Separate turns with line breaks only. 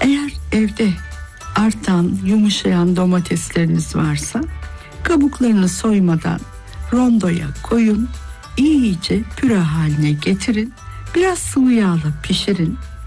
Eğer evde artan, yumuşayan domatesleriniz varsa kabuklarını soymadan rondoya koyun, iyice püre haline getirin. Biraz sıvı yağla pişirin.